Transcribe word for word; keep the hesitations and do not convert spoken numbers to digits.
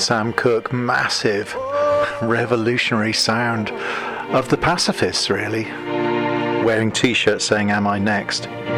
Sam Cooke, massive revolutionary sound of the pacifists, really, wearing t-shirts saying "Am I next?"